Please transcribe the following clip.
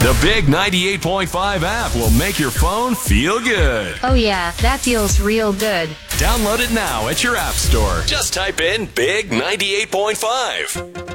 The Big 98.5 app will make your phone feel good. Oh yeah, that feels real good. Download it now at your app store. Just type in Big 98.5.